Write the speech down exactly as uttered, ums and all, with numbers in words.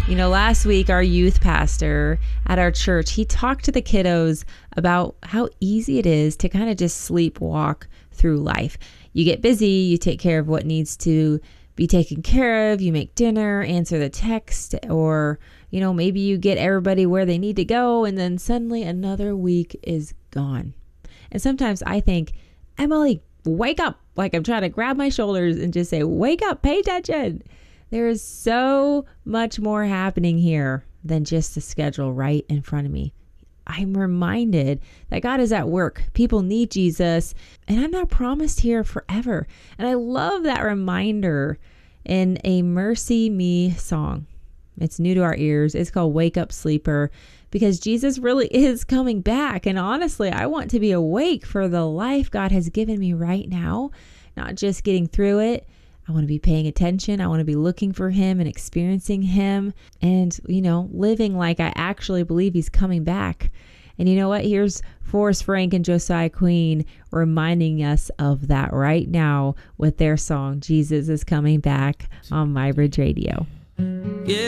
You know, last week, our youth pastor at our church, he talked to the kiddos about how easy it is to kind of just sleepwalk through life. You get busy, you take care of what needs to be taken care of, you make dinner, answer the text, or, you know, maybe you get everybody where they need to go, and then suddenly another week is gone. And sometimes I think, Emily, wake up. Like I'm trying to grab my shoulders and just say, wake up, pay attention. There is so much more happening here than just the schedule right in front of me. I'm reminded that God is at work. People need Jesus, and I'm not promised here forever. And I love that reminder in a Mercy Me song. It's new to our ears. It's called Wake Up Sleeper, because Jesus really is coming back. And honestly, I want to be awake for the life God has given me right now, not just getting through it. I want to be paying attention. I want to be looking for him and experiencing him and, you know, living like I actually believe he's coming back. And you know what? Here's Forrest Frank and Josiah Queen reminding us of that right now with their song, Jesus is Coming Back, on My Bridge Radio.